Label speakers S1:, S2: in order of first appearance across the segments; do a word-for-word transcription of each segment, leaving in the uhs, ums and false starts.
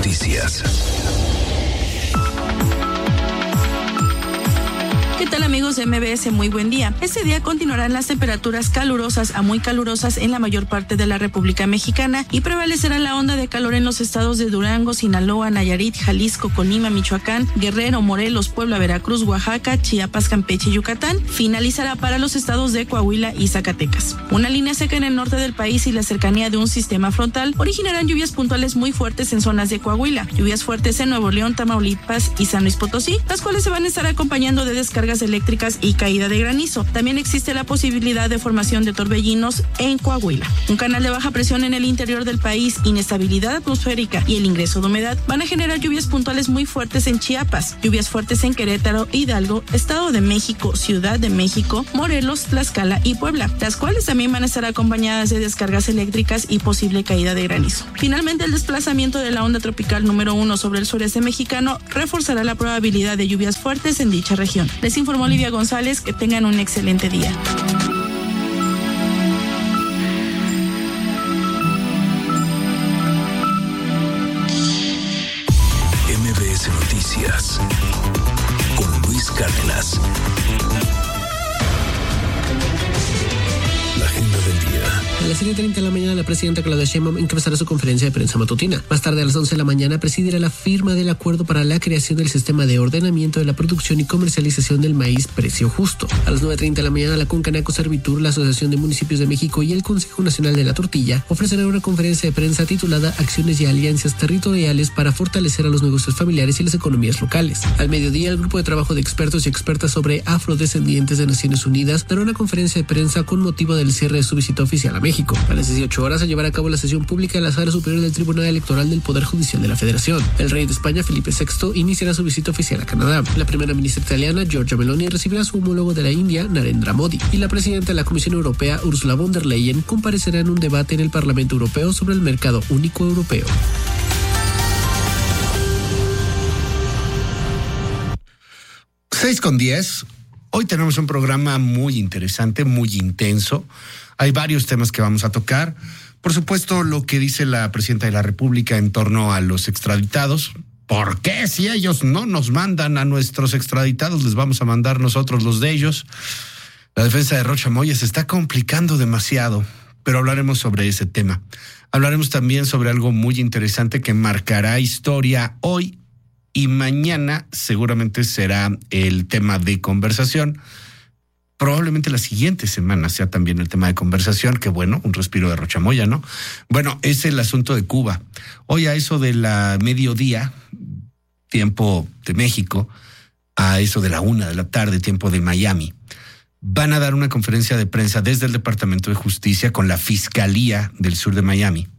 S1: Noticias.
S2: ¿Qué tal, amigos de M B S? Muy buen día. Este día continuarán las temperaturas calurosas a muy calurosas en la mayor parte de la República Mexicana y prevalecerá la onda de calor en los estados de Durango, Sinaloa, Nayarit, Jalisco, Colima, Michoacán, Guerrero, Morelos, Puebla, Veracruz, Oaxaca, Chiapas, Campeche y Yucatán. Finalizará para los estados de Coahuila y Zacatecas. Una línea seca en el norte del país y la cercanía de un sistema frontal originarán lluvias puntuales muy fuertes en zonas de Coahuila, lluvias fuertes en Nuevo León, Tamaulipas y San Luis Potosí, las cuales se van a estar acompañando de descargas eléctricas y caída de granizo. También existe la posibilidad de formación de torbellinos en Coahuila. Un canal de baja presión en el interior del país, inestabilidad atmosférica y el ingreso de humedad van a generar lluvias puntuales muy fuertes en Chiapas, lluvias fuertes en Querétaro, Hidalgo, Estado de México, Ciudad de México, Morelos, Tlaxcala y Puebla, las cuales también van a estar acompañadas de descargas eléctricas y posible caída de granizo. Finalmente, el desplazamiento de la onda tropical número uno sobre el sureste mexicano reforzará la probabilidad de lluvias fuertes en dicha región. Les informó Olivia González. Que tengan un excelente día.
S1: M B S Noticias con Luis Cárdenas. La agenda del día.
S3: A las siete treinta de la mañana, la presidenta Claudia Sheinbaum encabezará su conferencia de prensa matutina. Más tarde, a las once de la mañana, presidirá la firma del acuerdo para la creación del sistema de ordenamiento de la producción y comercialización del maíz Precio Justo. A las nueve treinta de la mañana, la Concanaco Servitur, la Asociación de Municipios de México y el Consejo Nacional de la Tortilla ofrecerán una conferencia de prensa titulada Acciones y Alianzas Territoriales para fortalecer a los negocios familiares y las economías locales. Al mediodía, el grupo de trabajo de expertos y expertas sobre afrodescendientes de Naciones Unidas dará una conferencia de prensa con motivo del cierre de su visita oficial a México. A las dieciocho horas se llevará a cabo la sesión pública en la Sala Superior del Tribunal Electoral del Poder Judicial de la Federación. El rey de España, Felipe sexto, iniciará su visita oficial a Canadá. La primera ministra italiana, Giorgia Meloni, recibirá a su homólogo de la India, Narendra Modi. Y la presidenta de la Comisión Europea, Ursula von der Leyen, comparecerá en un debate en el Parlamento Europeo sobre el mercado único europeo.
S4: seis con diez. Hoy tenemos un programa muy interesante, muy intenso. Hay varios temas que vamos a tocar. Por supuesto, lo que dice la presidenta de la República en torno a los extraditados. ¿Por qué si ellos no nos mandan a nuestros extraditados, les vamos a mandar nosotros los de ellos? La defensa de Rocha Moya se está complicando demasiado, pero hablaremos sobre ese tema. Hablaremos también sobre algo muy interesante que marcará historia hoy y mañana. Seguramente será el tema de conversación. Probablemente la siguiente semana sea también el tema de conversación, que bueno, un respiro de Rocha Moya, ¿no? Bueno, es el asunto de Cuba. Hoy a eso de la mediodía, tiempo de México, a eso de la una de la tarde, tiempo de Miami, van a dar una conferencia de prensa desde el Departamento de Justicia con la Fiscalía del Sur de Miami.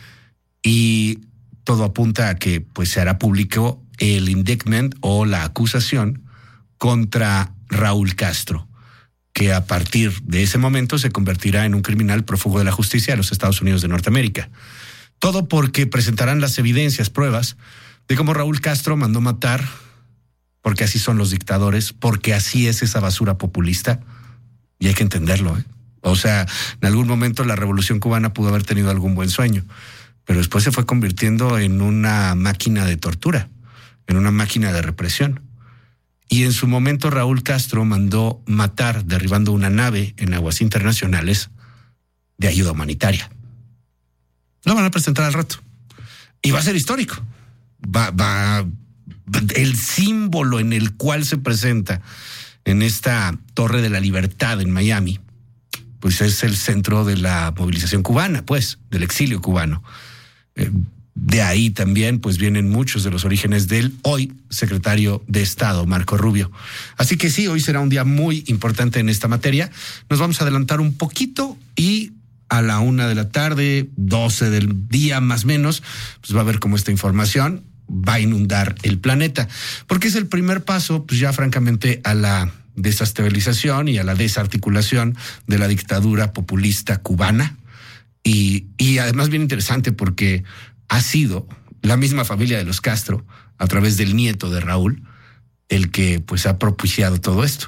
S4: Y todo apunta a que pues se hará público el indictment o la acusación contra Raúl Castro, que a partir de ese momento se convertirá en un criminal prófugo de la justicia de los Estados Unidos de Norteamérica. Todo porque presentarán las evidencias, pruebas de cómo Raúl Castro mandó matar, porque así son los dictadores, porque así es esa basura populista, y hay que entenderlo, ¿eh? O sea, en algún momento la Revolución Cubana pudo haber tenido algún buen sueño, pero después se fue convirtiendo en una máquina de tortura, en una máquina de represión. Y en su momento Raúl Castro mandó matar, derribando una nave en aguas internacionales de ayuda humanitaria. Lo van a presentar al rato. Y va a ser histórico. Va, va, el símbolo en el cual se presenta en esta Torre de la Libertad en Miami, pues es el centro de la movilización cubana, pues, del exilio cubano. Eh, De ahí también pues vienen muchos de los orígenes del hoy secretario de Estado, Marco Rubio. Así que sí, hoy será un día muy importante en esta materia. Nos vamos a adelantar un poquito y a la una de la tarde, doce del día más o menos, pues va a ver cómo esta información va a inundar el planeta. Porque es el primer paso, pues ya francamente, a la desestabilización y a la desarticulación de la dictadura populista cubana. Y, y además bien interesante porque ha sido la misma familia de los Castro, a través del nieto de Raúl, el que pues ha propiciado todo esto.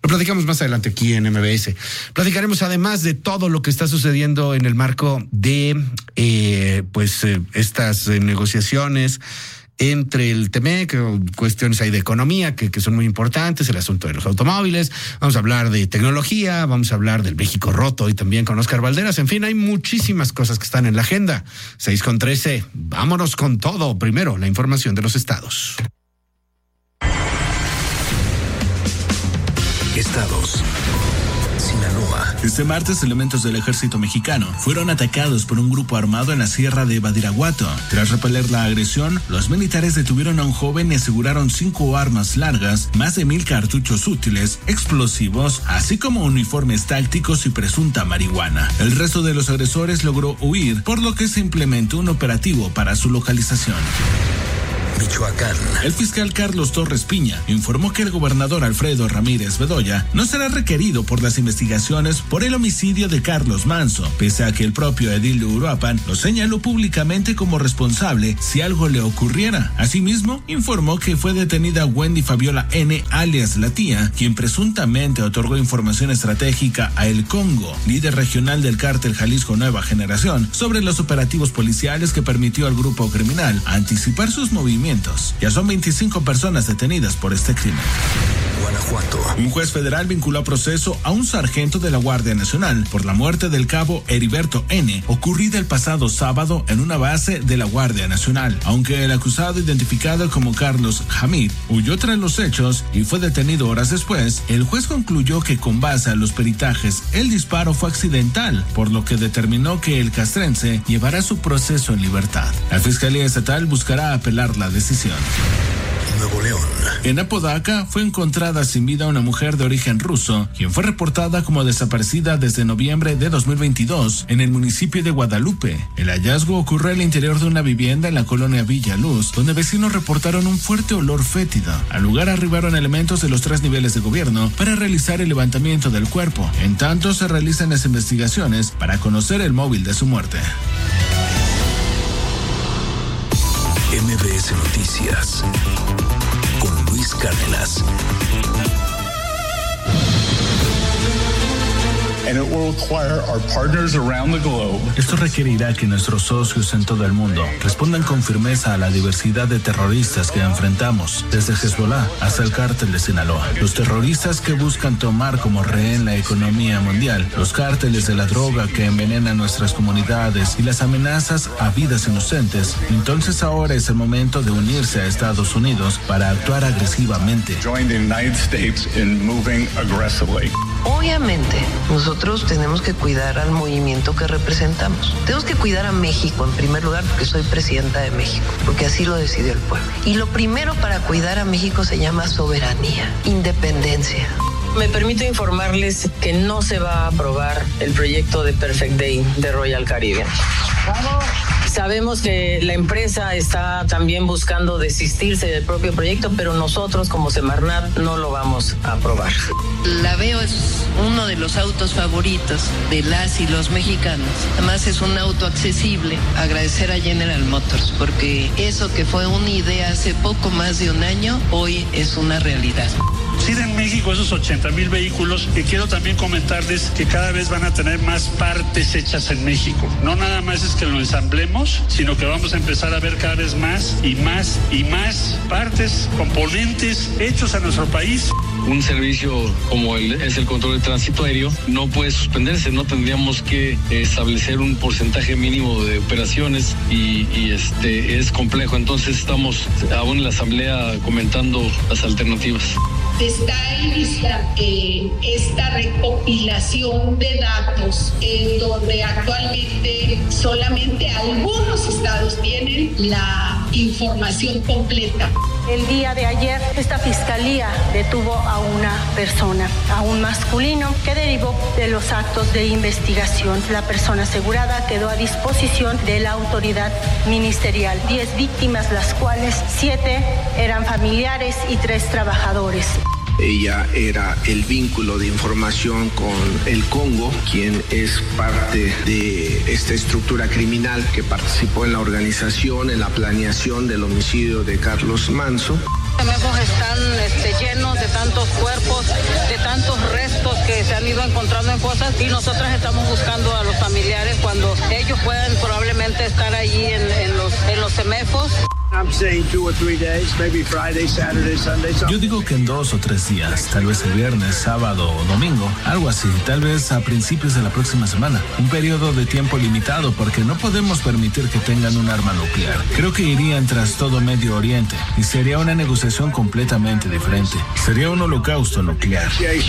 S4: Lo platicamos más adelante aquí en M B S. Platicaremos además de todo lo que está sucediendo en el marco de eh, pues eh, estas eh, negociaciones entre el T M E C, cuestiones ahí de economía que, que son muy importantes, el asunto de los automóviles, vamos a hablar de tecnología, vamos a hablar del México roto y también con Oscar Valderas. En fin, hay muchísimas cosas que están en la agenda. seis con trece, vámonos con todo. Primero, la información de los estados.
S1: Estados. Sinaloa.
S5: Este martes, elementos del ejército mexicano fueron atacados por un grupo armado en la sierra de Badiraguato. Tras repeler la agresión, los militares detuvieron a un joven y aseguraron cinco armas largas, más de mil cartuchos útiles, explosivos, así como uniformes tácticos y presunta marihuana. El resto de los agresores logró huir, por lo que se implementó un operativo para su localización.
S1: Michoacán.
S5: El fiscal Carlos Torres Piña informó que el gobernador Alfredo Ramírez Bedoya no será requerido por las investigaciones por el homicidio de Carlos Manzo, pese a que el propio edil de Uruapan lo señaló públicamente como responsable si algo le ocurriera. Asimismo, informó que fue detenida Wendy Fabiola N., alias La Tía, quien presuntamente otorgó información estratégica a El Congo, líder regional del cártel Jalisco Nueva Generación, sobre los operativos policiales que permitió al grupo criminal anticipar sus movimientos. Ya son veinticinco personas detenidas por este crimen.
S1: Guanajuato.
S5: Un juez federal vinculó a proceso a un sargento de la Guardia Nacional por la muerte del cabo Heriberto N., ocurrida el pasado sábado en una base de la Guardia Nacional. Aunque el acusado, identificado como Carlos Hamid, huyó tras los hechos y fue detenido horas después, el juez concluyó que con base a los peritajes el disparo fue accidental, por lo que determinó que el castrense llevará su proceso en libertad. La Fiscalía Estatal buscará apelar la decisión.
S1: Nuevo León.
S5: En Apodaca fue encontrada sin vida una mujer de origen ruso, quien fue reportada como desaparecida desde noviembre de dos mil veintidós en el municipio de Guadalupe. El hallazgo ocurrió al interior de una vivienda en la colonia Villa Luz, donde vecinos reportaron un fuerte olor fétido. Al lugar arribaron elementos de los tres niveles de gobierno para realizar el levantamiento del cuerpo. En tanto, se realizan las investigaciones para conocer el móvil de su muerte.
S1: M B S Noticias con Luis Cárdenas.
S5: Esto requerirá que nuestros socios en todo el mundo respondan con firmeza a la diversidad de terroristas que enfrentamos, desde Hezbollah hasta el cártel de Sinaloa. Los terroristas que buscan tomar como rehén la economía mundial, los cárteles de la droga que envenenan nuestras comunidades y las amenazas a vidas inocentes. Entonces ahora es el momento de unirse a Estados Unidos para actuar agresivamente.
S6: Obviamente, nosotros tenemos que cuidar al movimiento que representamos. Tenemos que cuidar a México en primer lugar, porque soy presidenta de México, porque así lo decidió el pueblo. Y lo primero para cuidar a México se llama soberanía, independencia. Me permito informarles que no se va a aprobar el proyecto de Perfect Day de Royal Caribbean. Sabemos que la empresa está también buscando desistirse del propio proyecto, pero nosotros como Semarnat no lo vamos a aprobar. La Veo es uno de los autos favoritos de las y los mexicanos. Además es un auto accesible. Agradecer a General Motors, porque eso que fue una idea hace poco más de un año, hoy es una realidad.
S7: Sí, en México esos ochenta mil vehículos, que quiero también comentarles que cada vez van a tener más partes hechas en México. No nada más es que lo ensamblemos, sino que vamos a empezar a ver cada vez más y más y más partes, componentes hechos a nuestro país.
S8: Un servicio como el, es el control de tránsito aéreo no puede suspenderse, no tendríamos que establecer un porcentaje mínimo de operaciones y, y este es complejo, entonces estamos aún en la asamblea comentando las alternativas.
S9: Está en lista eh, esta recopilación de datos en donde actualmente solamente algunos estados tienen la información completa.
S10: El día de ayer, esta fiscalía detuvo a una persona, a un masculino, que derivó de los actos de investigación. La persona asegurada quedó a disposición de la autoridad ministerial. Diez víctimas, las cuales siete eran familiares y tres trabajadores.
S11: Ella era el vínculo de información con el Congo, quien es parte de esta estructura criminal que participó en la organización, en la planeación del homicidio de Carlos Manzo.
S12: semefos están este, llenos de tantos cuerpos, de tantos restos que se han ido encontrando en fosas, y nosotras estamos buscando a los familiares cuando ellos puedan probablemente estar allí en, en los en los semefos.
S5: Yo digo que en dos o tres días, tal vez el viernes, sábado o domingo, algo así, tal vez a principios de la próxima semana. Un periodo de tiempo limitado porque no podemos permitir que tengan un arma nuclear. Creo que irían tras todo Medio Oriente y sería una negociación completamente diferente. Sería un holocausto nuclear.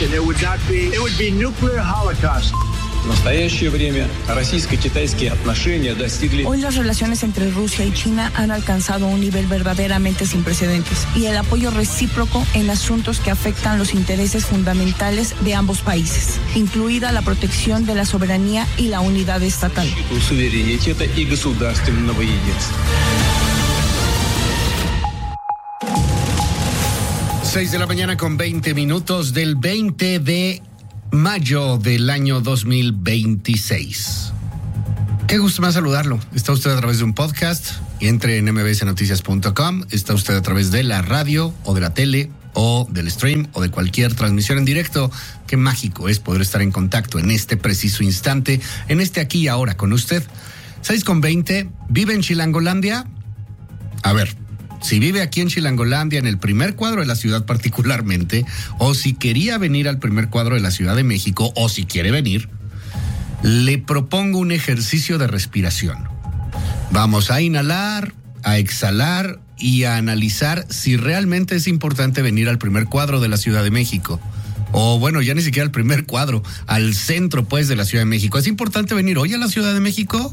S13: Hoy las relaciones entre Rusia y China han alcanzado un nivel verdaderamente sin precedentes y el apoyo recíproco en asuntos que afectan los intereses fundamentales de ambos países, incluida la protección de la soberanía y la unidad estatal.
S4: seis de la mañana con veinte minutos del veinte de mayo del año dos mil veintiséis. Qué gusto más saludarlo. Está usted a través de un podcast y entre en eme be ese noticias punto com. Está usted a través de la radio o de la tele o del stream o de cualquier transmisión en directo. Qué mágico es poder estar en contacto en este preciso instante, en este aquí y ahora con usted. seis con veinte. ¿Vive en Chilangolandia? A ver, si vive aquí en Chilangolandia, en el primer cuadro de la ciudad particularmente, o si quería venir al primer cuadro de la Ciudad de México, o si quiere venir, le propongo un ejercicio de respiración. Vamos a inhalar, a exhalar y a analizar si realmente es importante venir al primer cuadro de la Ciudad de México. O bueno, ya ni siquiera al primer cuadro, al centro pues de la Ciudad de México. ¿Es importante venir hoy a la Ciudad de México?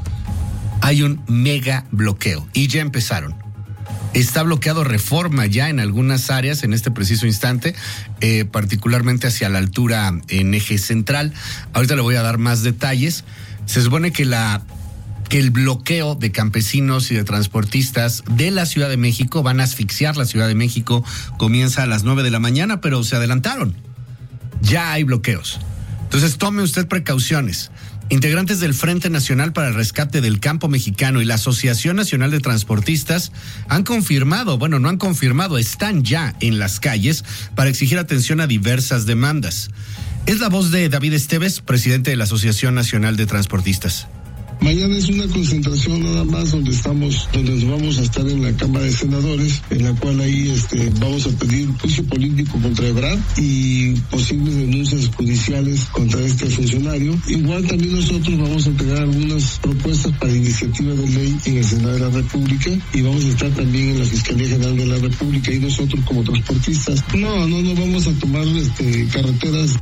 S4: Hay un mega bloqueo y ya empezaron. Está bloqueado Reforma ya en algunas áreas en este preciso instante, eh, particularmente hacia la altura en eje central. Ahorita le voy a dar más detalles. Se supone que, la, que el bloqueo de campesinos y de transportistas de la Ciudad de México van a asfixiar la Ciudad de México. Comienza a las nueve de la mañana, pero se adelantaron. Ya hay bloqueos. Entonces tome usted precauciones. Integrantes del Frente Nacional para el Rescate del Campo Mexicano y la Asociación Nacional de Transportistas han confirmado, bueno, no han confirmado, están ya en las calles para exigir atención a diversas demandas. Es la voz de David Esteves, presidente de la Asociación Nacional de Transportistas.
S14: Mañana es una concentración nada más donde estamos, donde nos vamos a estar en la Cámara de Senadores, en la cual ahí este, vamos a pedir juicio político contra Ebrard y posibles denuncias judiciales contra este funcionario. Igual también nosotros vamos a entregar algunas propuestas para iniciativa de ley en el Senado de la República y vamos a estar también en la Fiscalía General de la República y nosotros como transportistas. No, no, no vamos a tomar este, carreteras.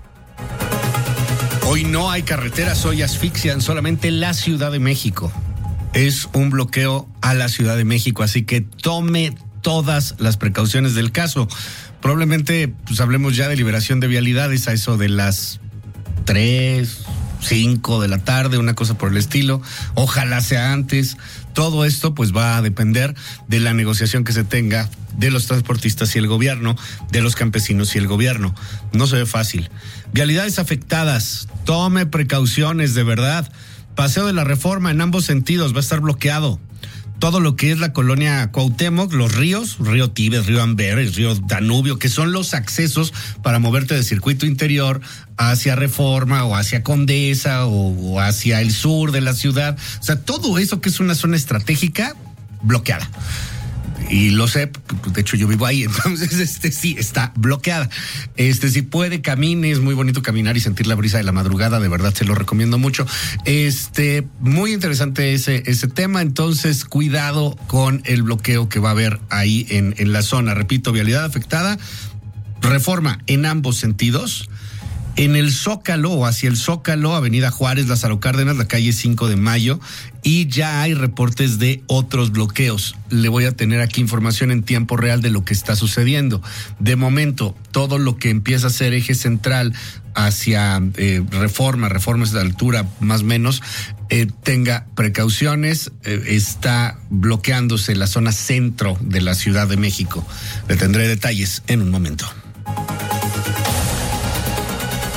S4: Hoy no hay carreteras, hoy asfixian solamente la Ciudad de México. Es un bloqueo a la Ciudad de México, así que tome todas las precauciones del caso. Probablemente pues hablemos ya de liberación de vialidades a eso de las tres, cinco de la tarde, una cosa por el estilo. Ojalá sea antes. Todo esto pues va a depender de la negociación que se tenga de los transportistas y el gobierno, de los campesinos y el gobierno. No se ve fácil. Vialidades afectadas, tome precauciones de verdad. Paseo de la Reforma en ambos sentidos va a estar bloqueado. Todo lo que es la colonia Cuauhtémoc, los ríos, Río Tibes, Río Amberes, Río Danubio, que son los accesos para moverte de circuito interior hacia Reforma o hacia Condesa o, o hacia el sur de la ciudad. O sea, todo eso que es una zona estratégica, bloqueada. Y lo sé, de hecho yo vivo ahí, entonces este sí está bloqueada. Este, si puede, camine, es muy bonito caminar y sentir la brisa de la madrugada, de verdad se lo recomiendo mucho. Este, muy interesante ese, ese tema, entonces cuidado con el bloqueo que va a haber ahí en, en la zona. Repito, vialidad afectada, Reforma en ambos sentidos. En el Zócalo o hacia el Zócalo, Avenida Juárez, Lázaro Cárdenas, la calle cinco de mayo, y ya hay reportes de otros bloqueos. Le voy a tener aquí información en tiempo real de lo que está sucediendo. De momento, todo lo que empieza a ser eje central hacia eh, Reforma, Reforma es de altura más o menos, eh, tenga precauciones, eh, está bloqueándose la zona centro de la Ciudad de México. Le tendré detalles en un momento.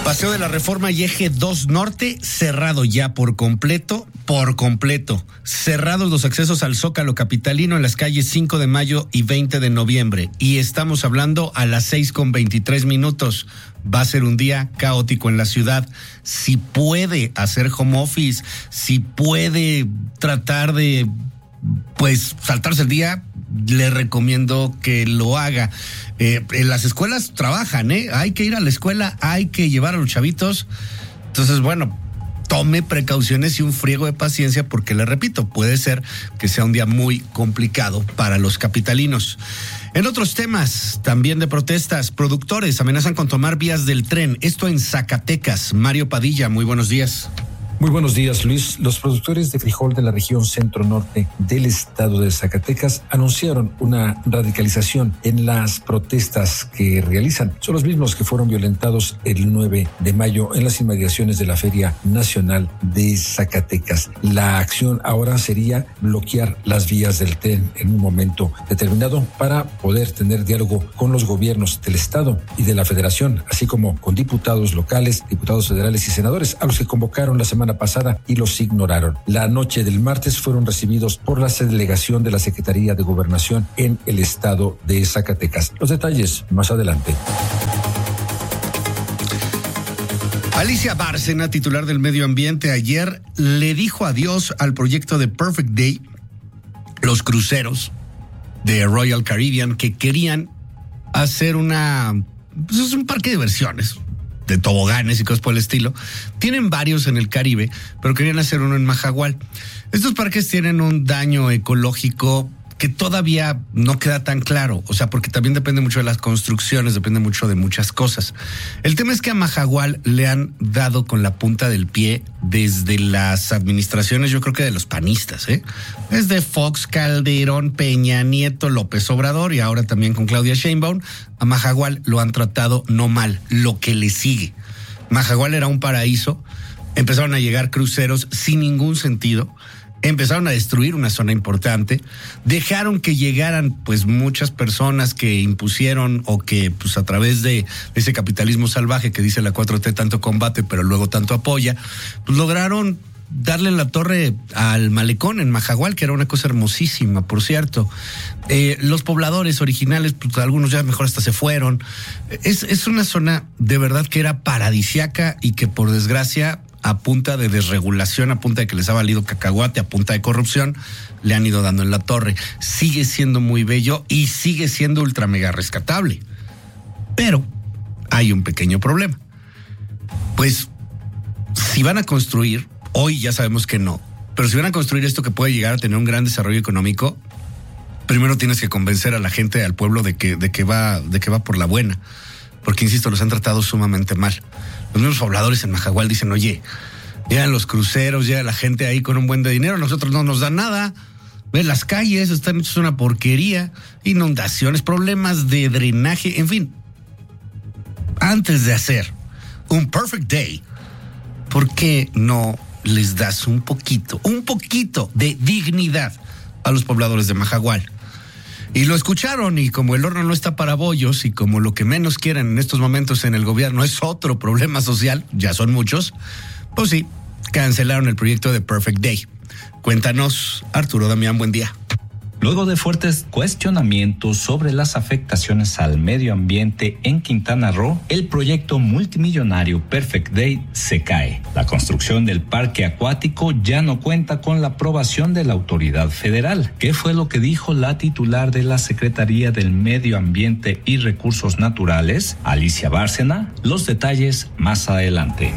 S4: Paseo de la Reforma y Eje dos Norte cerrado ya por completo, por completo. Cerrados los accesos al Zócalo capitalino en las calles cinco de mayo y veinte de noviembre. Y estamos hablando a las seis con veintitrés minutos. Va a ser un día caótico en la ciudad. Si puede hacer home office, si puede tratar de, pues, saltarse el día, le recomiendo que lo haga. Eh, en las escuelas trabajan, ¿eh? Hay que ir a la escuela, hay que llevar a los chavitos. Entonces, bueno, tome precauciones y un friego de paciencia porque, le repito, puede ser que sea un día muy complicado para los capitalinos. En otros temas, también de protestas, productores amenazan con tomar vías del tren. Esto en Zacatecas. Mario Padilla, muy buenos días.
S15: Muy buenos días, Luis. Los productores de frijol de la región centro-norte del estado de Zacatecas anunciaron una radicalización en las protestas que realizan. Son los mismos que fueron violentados el nueve de mayo en las inmediaciones de la Feria Nacional de Zacatecas. La acción ahora sería bloquear las vías del tren en un momento determinado para poder tener diálogo con los gobiernos del estado y de la federación, así como con diputados locales, diputados federales y senadores, a los que convocaron la semana pasada y los ignoraron. La noche del martes fueron recibidos por la delegación de la Secretaría de Gobernación en el estado de Zacatecas. Los detalles más adelante.
S4: Alicia Bárcena, titular del Medio Ambiente, ayer le dijo adiós al proyecto de Perfect Day, los cruceros de Royal Caribbean, que querían hacer una, pues es un parque de diversiones, de toboganes y cosas por el estilo. Tienen varios en el Caribe, pero querían hacer uno en Majagual. Estos parques tienen un daño ecológico que todavía no queda tan claro, o sea, porque también depende mucho de las construcciones, depende mucho de muchas cosas. El tema es que a Majagual le han dado con la punta del pie desde las administraciones, yo creo que de los panistas, ¿eh? Desde Fox, Calderón, Peña Nieto, López Obrador y ahora también con Claudia Sheinbaum, a Majagual lo han tratado no mal, lo que le sigue. Majagual era un paraíso, empezaron a llegar cruceros sin ningún sentido, empezaron a destruir una zona importante, dejaron que llegaran pues muchas personas que impusieron o que pues a través de ese capitalismo salvaje que dice la cuatro T tanto combate pero luego tanto apoya, pues lograron darle la torre al malecón en Majagual, que era una cosa hermosísima, por cierto. Eh, los pobladores originales, pues algunos ya mejor hasta se fueron. Es, es una zona de verdad que era paradisiaca y que por desgracia, a punta de desregulación, a punta de que les ha valido cacahuate, a punta de corrupción, le han ido dando en la torre. Sigue siendo muy bello y sigue siendo ultra mega rescatable. Pero hay un pequeño problema. Pues, si van a construir, hoy ya sabemos que no, pero si van a construir esto que puede llegar a tener un gran desarrollo económico, primero tienes que convencer a la gente, al pueblo, de que, de que va, de que va por la buena. Porque, insisto, los han tratado sumamente mal. Los mismos pobladores en Majagual dicen, oye, llegan los cruceros, llega la gente ahí con un buen de dinero, nosotros no nos dan nada. Ve las calles, están hechas una porquería, inundaciones, problemas de drenaje, en fin. Antes de hacer un Perfect Day, ¿por qué no les das un poquito, un poquito de dignidad a los pobladores de Majagual? Y lo escucharon, y como el horno no está para bollos y como lo que menos quieren en estos momentos en el gobierno es otro problema social, ya son muchos, pues sí, cancelaron el proyecto de Perfect Day. Cuéntanos, Arturo Damián, buen día.
S16: Luego de fuertes cuestionamientos sobre las afectaciones al medio ambiente en Quintana Roo, el proyecto multimillonario Perfect Day se cae. La construcción del parque acuático ya no cuenta con la aprobación de la autoridad federal. ¿Qué fue lo que dijo la titular de la Secretaría del Medio Ambiente y Recursos Naturales, Alicia Bárcena? Los detalles más adelante.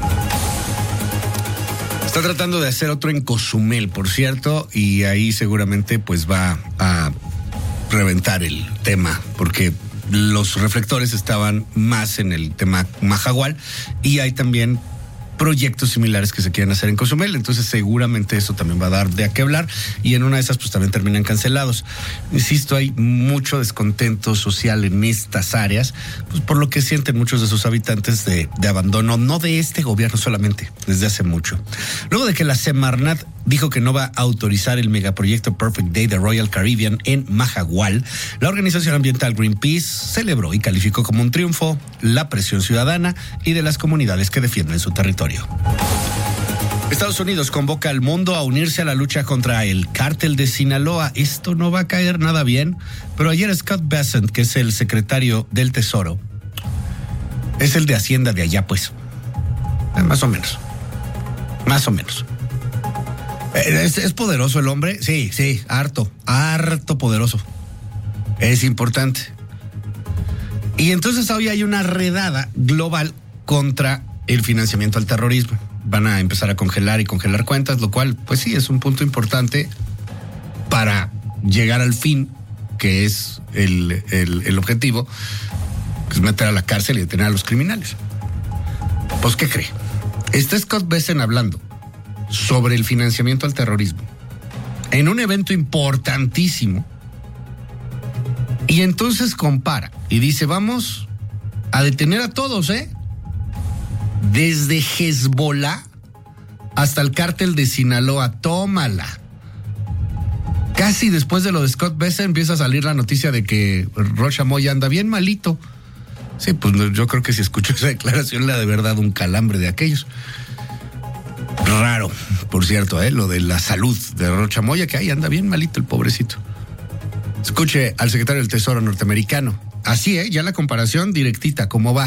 S4: Está tratando de hacer otro en Cozumel, por cierto, y ahí seguramente pues va a reventar el tema, porque los reflectores estaban más en el tema Majagual y hay también proyectos similares que se quieren hacer en Cozumel. Entonces seguramente eso también va a dar de a qué hablar y en una de esas pues también terminan cancelados. Insisto, hay mucho descontento social en estas áreas, pues por lo que sienten muchos de sus habitantes de, de abandono, no de este gobierno solamente, desde hace mucho. Luego de que la Semarnat dijo que no va a autorizar el megaproyecto Perfect Day de Royal Caribbean en Majagual, la organización ambiental Greenpeace celebró y calificó como un triunfo la presión ciudadana y de las comunidades que defienden su territorio. Estados Unidos convoca al mundo a unirse a la lucha contra el cártel de Sinaloa. Esto no va a caer nada bien, pero ayer Scott Bessent, que es el secretario del Tesoro, es el de Hacienda de allá, pues, eh, más o menos, más o menos. ¿Es, ¿Es poderoso el hombre? Sí, sí, harto, harto poderoso. Es importante. Y entonces hoy hay una redada global contra el financiamiento al terrorismo. Van a empezar a congelar y congelar cuentas, lo cual, pues sí, es un punto importante para llegar al fin, que es el, el, el objetivo, que es meter a la cárcel y detener a los criminales. Pues, ¿qué cree? Está Scott Bessent hablando sobre el financiamiento al terrorismo en un evento importantísimo y entonces compara y dice, vamos a detener a todos, ¿eh? Desde Hezbollah hasta el cártel de Sinaloa, tómala. Casi después de lo de Scott Bessent empieza a salir la noticia de que Rocha Moya anda bien malito. Sí, pues yo creo que si escuchó esa declaración le da de verdad un calambre de aquellos. Raro, por cierto, ¿eh? Lo de la salud de Rocha Moya, que ahí anda bien malito el pobrecito. Escuche al secretario del Tesoro norteamericano. Así, ¿eh? Ya la comparación directita, ¿cómo va?